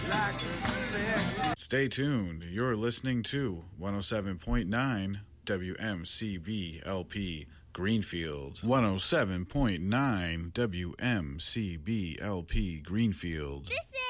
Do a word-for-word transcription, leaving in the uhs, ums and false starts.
Stay tuned. You're listening to one oh seven point nine W M C B L P Greenfield. one oh seven point nine W M C B L P Greenfield. This is